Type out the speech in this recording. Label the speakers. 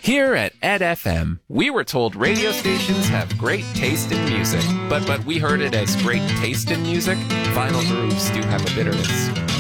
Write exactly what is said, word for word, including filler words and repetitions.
Speaker 1: Here at Ed F M, we were told radio stations have great taste in music. But but we heard it as great taste in music. Vinyl grooves do have a bitterness.